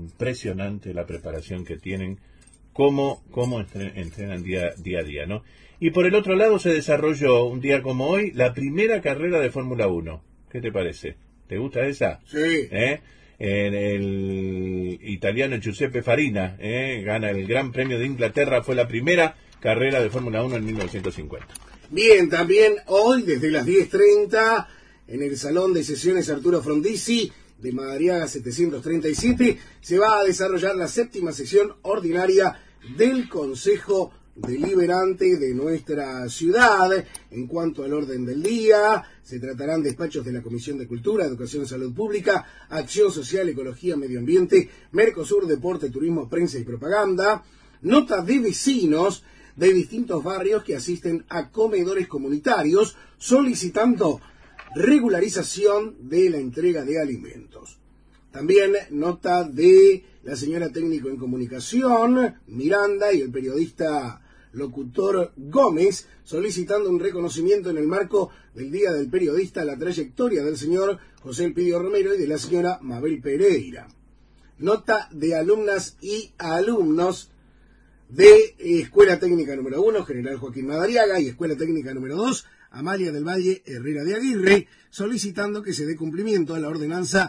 impresionante la preparación que tienen, cómo entrenan día a día, ¿no? Y por el otro lado se desarrolló, un día como hoy, la primera carrera de Fórmula 1. ¿Qué te parece? ¿Te gusta esa? Sí. El italiano Giuseppe Farina gana el Gran Premio de Inglaterra, fue la primera carrera de Fórmula 1 en 1950. Bien, también hoy desde las 10:30 en el Salón de Sesiones Arturo Frondizi de Madariaga 737 se va a desarrollar la 7ª sesión ordinaria del Consejo Deliberante de nuestra ciudad. En cuanto al orden del día, se tratarán despachos de la Comisión de Cultura, Educación, Salud Pública, Acción Social, Ecología, Medio Ambiente, Mercosur, Deporte, Turismo, Prensa y Propaganda, nota de vecinos de distintos barrios que asisten a comedores comunitarios solicitando regularización de la entrega de alimentos. También nota de la señora técnico en comunicación, Miranda, y el periodista locutor Gómez, solicitando un reconocimiento en el marco del Día del Periodista a la trayectoria del señor José Elpidio Romero y de la señora Mabel Pereira. Nota de alumnas y alumnos de Escuela Técnica número 1, General Joaquín Madariaga, y Escuela Técnica número 2, Amalia del Valle Herrera de Aguirre, solicitando que se dé cumplimiento a la ordenanza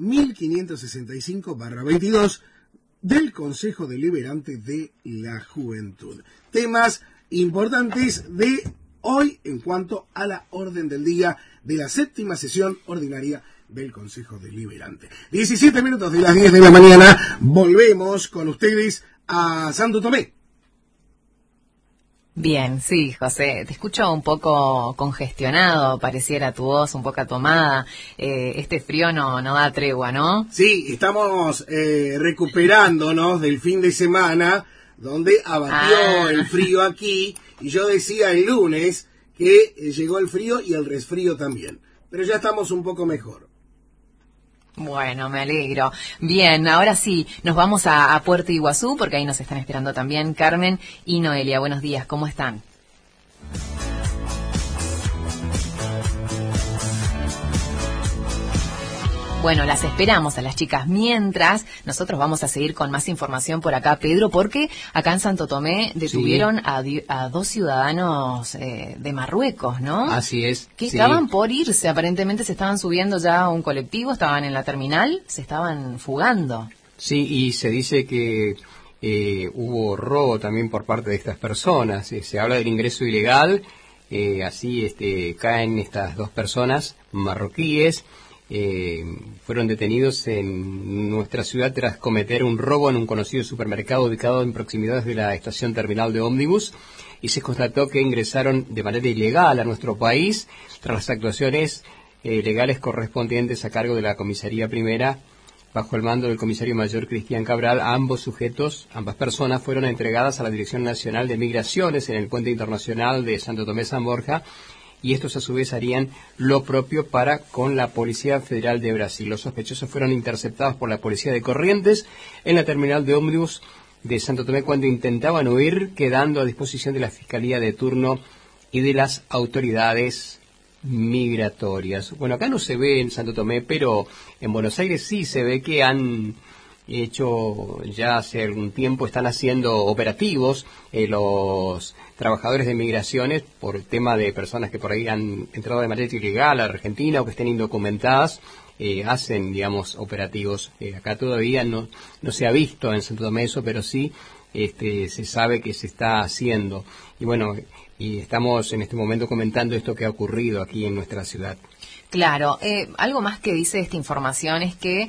1565/22 del Consejo Deliberante de la Juventud. Temas importantes de hoy en cuanto a la orden del día de la 7ª sesión ordinaria del Consejo Deliberante. 17 minutos de las 10 de la mañana, volvemos con ustedes a Santo Tomé. Bien, sí, José, te escucho un poco congestionado, pareciera tu voz un poco tomada. Este frío no da tregua, ¿no? Sí, estamos recuperándonos del fin de semana, donde abatió el frío aquí, y yo decía el lunes que llegó el frío y el resfrío también, pero ya estamos un poco mejor. Bueno, me alegro. Bien, ahora sí, nos vamos a Puerto Iguazú, porque ahí nos están esperando también Carmen y Noelia. Buenos días, ¿cómo están? Bueno, las esperamos a las chicas. Mientras, nosotros vamos a seguir con más información por acá, Pedro, porque acá en Santo Tomé detuvieron a 2 ciudadanos de Marruecos, ¿no? Así es. Que estaban por irse, aparentemente se estaban subiendo ya a un colectivo, estaban en la terminal, se estaban fugando. Sí, y se dice que hubo robo también por parte de estas personas. Se habla del ingreso ilegal, así caen estas 2 personas marroquíes. Fueron detenidos en nuestra ciudad tras cometer un robo en un conocido supermercado ubicado en proximidades de la estación terminal de ómnibus, y se constató que ingresaron de manera ilegal a nuestro país tras las actuaciones legales correspondientes a cargo de la Comisaría Primera bajo el mando del comisario mayor Cristian Cabral. Ambas personas fueron entregadas a la Dirección Nacional de Migraciones en el puente internacional de Santo Tomé San Borja, y estos a su vez harían lo propio para con la Policía Federal de Brasil. Los sospechosos fueron interceptados por la Policía de Corrientes en la terminal de ómnibus de Santo Tomé cuando intentaban huir, quedando a disposición de la Fiscalía de turno y de las autoridades migratorias. Bueno, acá no se ve en Santo Tomé, pero en Buenos Aires sí se ve que han hecho ya hace algún tiempo, están haciendo operativos los trabajadores de migraciones por el tema de personas que por ahí han entrado de manera ilegal a Argentina o que estén indocumentadas. Hacen, digamos, operativos. Acá todavía no se ha visto en Santo Tomé eso, pero sí se sabe que se está haciendo. Y bueno, y estamos en este momento comentando esto que ha ocurrido aquí en nuestra ciudad. Claro, algo más que dice esta información es que,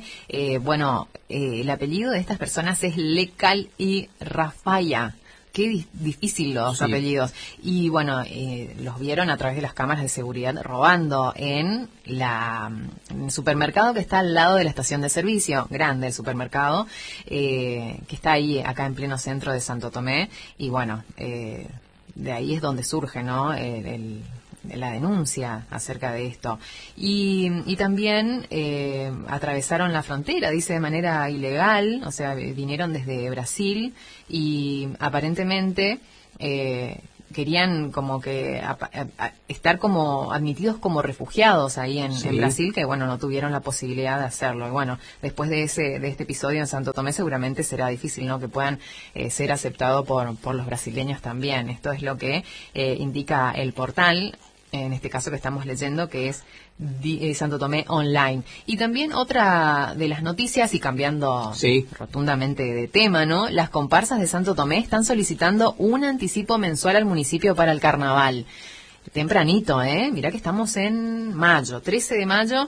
el apellido de estas personas es Lecal y Rafaya. Qué difícil los apellidos. Y bueno, los vieron a través de las cámaras de seguridad robando en el supermercado que está al lado de la estación de servicio, grande el supermercado, que está ahí acá en pleno centro de Santo Tomé. Y bueno, de ahí es donde surge, ¿no?, la denuncia acerca de esto. Y también atravesaron la frontera, dice, de manera ilegal, o sea, vinieron desde Brasil y aparentemente querían como que estar como admitidos como refugiados ahí en Brasil, que bueno, no tuvieron la posibilidad de hacerlo. Y bueno, después de este episodio en Santo Tomé seguramente será difícil, ¿no?, que puedan ser aceptados por los brasileños también. Esto es lo que indica el portal, en este caso que estamos leyendo, que es Santo Tomé Online. Y también otra de las noticias, y cambiando rotundamente de tema, ¿no? Las comparsas de Santo Tomé están solicitando un anticipo mensual al municipio para el carnaval. Tempranito, mirá que estamos en mayo, 13 de mayo.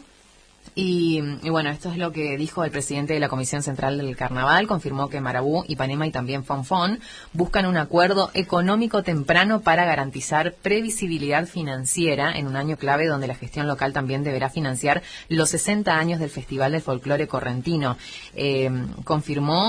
Y bueno, esto es lo que dijo el presidente de la Comisión Central del Carnaval. Confirmó que Marabú, Ipanema y también Fonfón buscan un acuerdo económico temprano para garantizar previsibilidad financiera en un año clave donde la gestión local también deberá financiar los 60 años del Festival del Folclore Correntino. Confirmó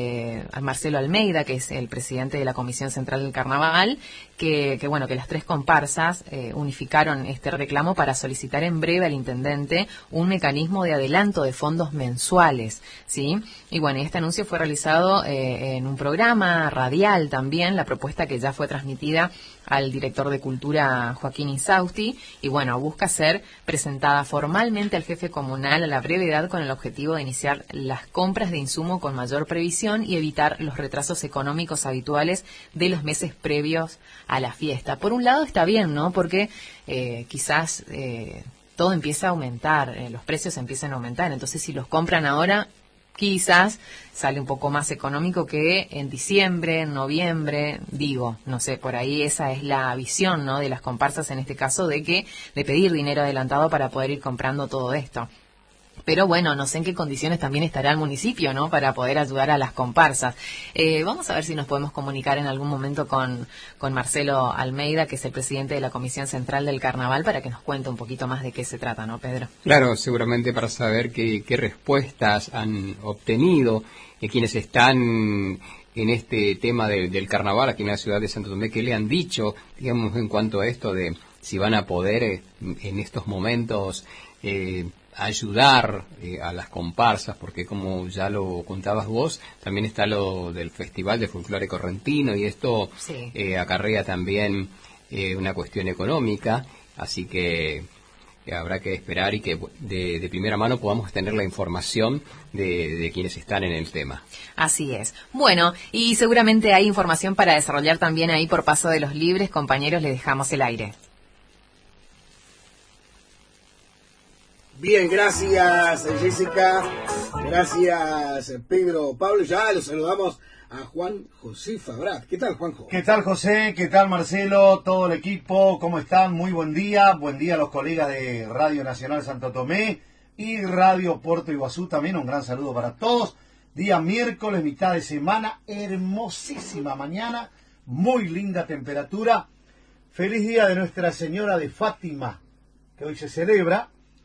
a Marcelo Almeida, que es el presidente de la Comisión Central del Carnaval, que bueno, que las tres comparsas unificaron este reclamo para solicitar en breve al intendente un mecanismo de adelanto de fondos mensuales, ¿sí? Y bueno, este anuncio fue realizado en un programa radial también, la propuesta que ya fue transmitida al director de Cultura, Joaquín Insausti, y bueno, busca ser presentada formalmente al jefe comunal a la brevedad con el objetivo de iniciar las compras de insumo con mayor previsión y evitar los retrasos económicos habituales de los meses previos a la fiesta. Por un lado está bien, ¿no?, porque quizás todo empieza a aumentar, los precios empiezan a aumentar, entonces si los compran ahora, quizás sale un poco más económico que en diciembre, en noviembre, digo, no sé, por ahí esa es la visión, ¿no?, de las comparsas en este caso, de pedir dinero adelantado para poder ir comprando todo esto. Pero bueno, no sé en qué condiciones también estará el municipio, ¿no?, para poder ayudar a las comparsas. Vamos a ver si nos podemos comunicar en algún momento con Marcelo Almeida, que es el presidente de la Comisión Central del Carnaval, para que nos cuente un poquito más de qué se trata, ¿no, Pedro? Claro, seguramente para saber qué respuestas han obtenido quienes están en este tema del carnaval aquí en la ciudad de Santo Tomé, qué le han dicho, digamos, en cuanto a esto de si van a poder en estos momentos ayudar a las comparsas, porque como ya lo contabas vos, también está lo del Festival de Folclore Correntino y esto acarrea también una cuestión económica, así que habrá que esperar y que de primera mano podamos tener la información de quienes están en el tema. Así es. Bueno, y seguramente hay información para desarrollar también ahí por Paso de los Libres. Compañeros, les dejamos el aire. Bien, gracias Jessica, gracias Pedro, Pablo. Ya los saludamos a Juan José Fabrat. ¿Qué tal, Juanjo? ¿Qué tal, José? ¿Qué tal, Marcelo? Todo el equipo, ¿cómo están? Muy buen día a los colegas de Radio Nacional Santo Tomé y Radio Puerto Iguazú también. Un gran saludo para todos. Día miércoles, mitad de semana, hermosísima mañana, muy linda temperatura. Feliz día de Nuestra Señora de Fátima, que hoy se celebra.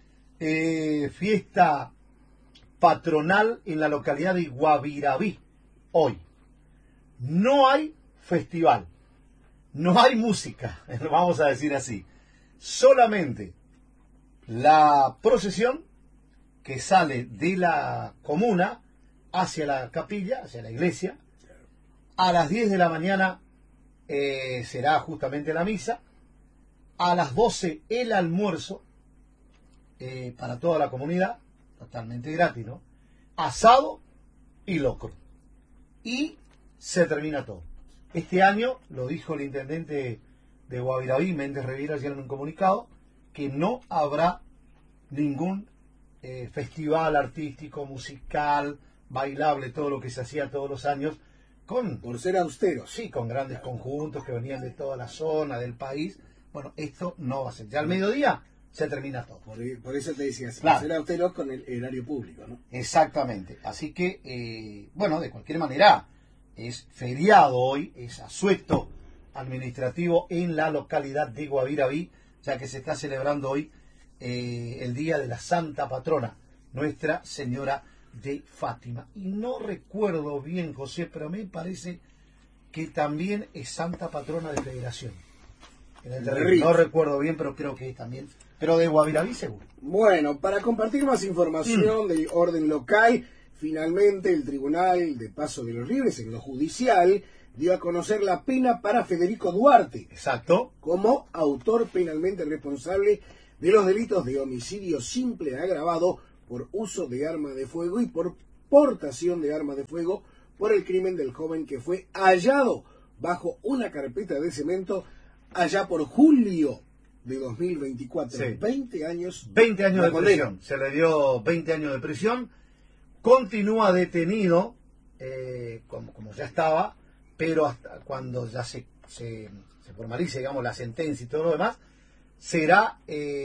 Fiesta patronal en la localidad de Guabirabí. Hoy no hay festival, no hay música, vamos a decir así, solamente la procesión que sale de la comuna hacia la capilla, hacia la iglesia. A las 10 de la mañana será justamente la misa, a las 12 el almuerzo para toda la comunidad, totalmente gratis, ¿no? Asado y locro. Y se termina todo. Este año, lo dijo el intendente de Guabirabí, Méndez Reviera, ayer en un comunicado, que no habrá ningún festival artístico, musical, bailable, todo lo que se hacía todos los años, por ser austeros. Sí, con grandes conjuntos que venían de toda la zona, del país. Bueno, esto no va a ser. Ya al mediodía se termina todo. Por eso te decía, claro, será austeros con el erario público, ¿no? Exactamente. Así que, bueno, de cualquier manera, es feriado hoy, es asueto administrativo en la localidad de Guabirabí, ya que se está celebrando hoy el día de la Santa Patrona, Nuestra Señora de Fátima. Y no recuerdo bien, José, pero me parece que también es Santa Patrona de Federación. No recuerdo bien, pero creo que es también. Pero de Guabirabí seguro. Bueno, para compartir más información del orden local, finalmente el Tribunal de Paso de los Libres, en lo judicial, dio a conocer la pena para Federico Duarte, Exacto. como autor penalmente responsable de los delitos de homicidio simple agravado por uso de arma de fuego y por portación de arma de fuego por el crimen del joven que fue hallado bajo una carpeta de cemento allá por julio de 2024. Sí. 20 años. 20 años la de condena. prisión. Se le dio 20 años de prisión. Continúa detenido, como ya estaba, pero hasta cuando ya se formalice, digamos, la sentencia y todo lo demás, será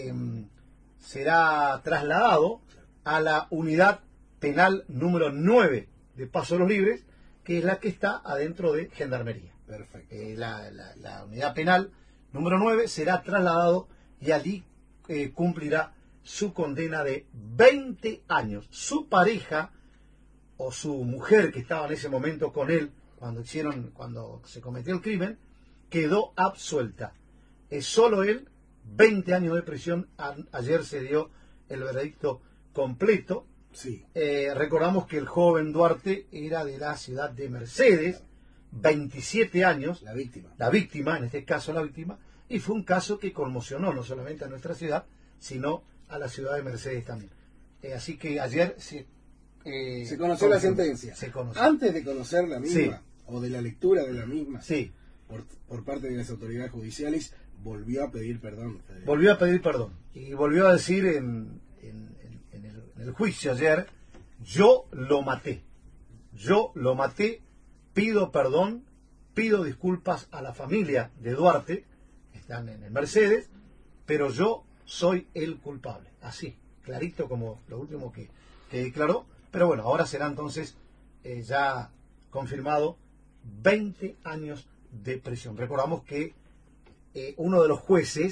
trasladado a la unidad penal número 9 de Paso de los Libres, que es la que está adentro de Gendarmería. Perfecto. La unidad penal número 9 será trasladado y allí cumplirá su condena de 20 años. Su pareja o su mujer que estaba en ese momento con él cuando se cometió el crimen quedó absuelta. Es solo él, 20 años de prisión. Ayer se dio el veredicto completo. Sí. Recordamos que el joven Duarte era de la ciudad de Mercedes, 27 años. La víctima. La víctima, en este caso la víctima, y fue un caso que conmocionó no solamente a nuestra ciudad, sino a la ciudad de Mercedes también. Así que ayer se conoció la sentencia. Se conoció. Antes de conocer la misma, Sí. o de la lectura de la misma, Sí, por parte de las autoridades judiciales, volvió a pedir perdón. Federico. volvió a pedir perdón. Y volvió a decir en el juicio ayer, yo lo maté. Yo lo maté, pido perdón, pido disculpas a la familia de Duarte, que están en el Mercedes, pero yo soy el culpable. Así, clarito como lo último que declaró. Pero bueno, ahora será entonces ya confirmado 20 años de prisión. Recordamos que uno de los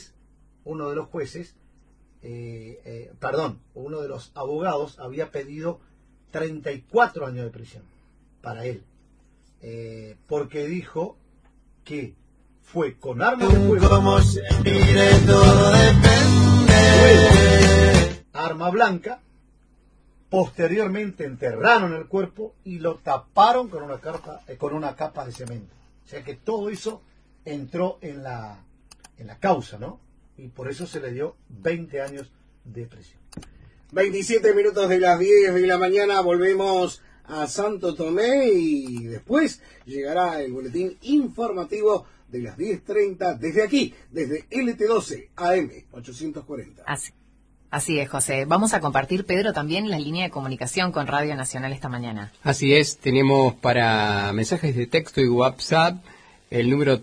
abogados había pedido 34 años de prisión para él, porque dijo que fue con armas de fuego, arma blanca, posteriormente enterraron el cuerpo y lo taparon con una capa de cemento. O sea que todo eso entró en la causa, ¿no? Y por eso se le dio 20 años de prisión. 27 minutos de las 10 de la mañana, volvemos a Santo Tomé y después llegará el boletín informativo de las 10:30 desde aquí, desde LT12 AM 840. Así es, José. Vamos a compartir, Pedro, también la línea de comunicación con Radio Nacional esta mañana. Así es, tenemos para mensajes de texto y WhatsApp el número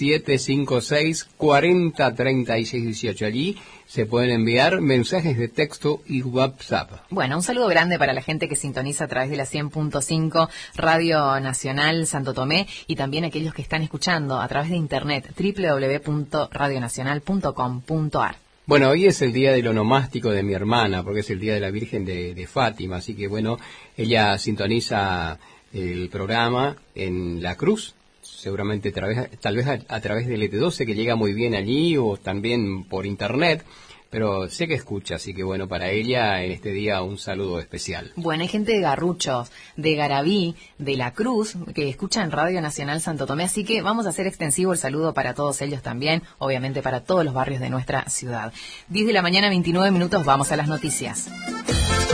3756-403618. Allí se pueden enviar mensajes de texto y WhatsApp. Bueno, un saludo grande para la gente que sintoniza a través de la 100.5 Radio Nacional Santo Tomé y también aquellos que están escuchando a través de internet www.radionacional.com.ar. Bueno, hoy es el día del onomástico de mi hermana, porque es el día de la Virgen de Fátima, así que bueno, ella sintoniza el programa en La Cruz, seguramente tal vez a través del ET12, que llega muy bien allí, o también por internet, pero sé que escucha, así que bueno, para ella en este día un saludo especial. Bueno, hay gente de Garruchos, de Garabí, de La Cruz, que escuchan Radio Nacional Santo Tomé, así que vamos a hacer extensivo el saludo para todos ellos también, obviamente para todos los barrios de nuestra ciudad. 10 de la mañana, 29 minutos, vamos a las noticias.